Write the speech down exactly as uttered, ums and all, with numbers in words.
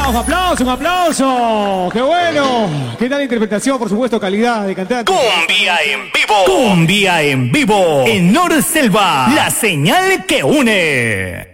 Un aplauso, un aplauso. ¡Qué bueno! ¿Qué tal interpretación? Por supuesto, calidad de cantante. Cumbia en vivo. Cumbia en vivo. En Norselva, la señal que une.